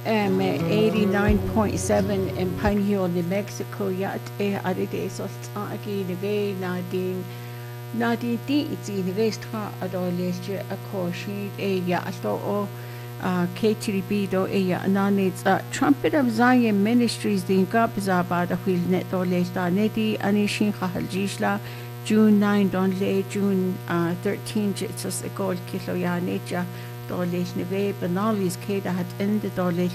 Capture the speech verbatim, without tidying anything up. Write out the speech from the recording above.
um, eighty-nine point seven in Pine Hill, New Mexico. Yat e aride so agi neve nadin nadin di iti nivestra adolesce a koshi e ya asto o K T B do e ya nanits Trumpet of Zion Ministries din gabza da wil net dolesta nedi anishin khaljishla June ninth don le June uh, thirteenth jitsus e gol kilo ya neja dolesh neve banalis ke da hat ende dolesh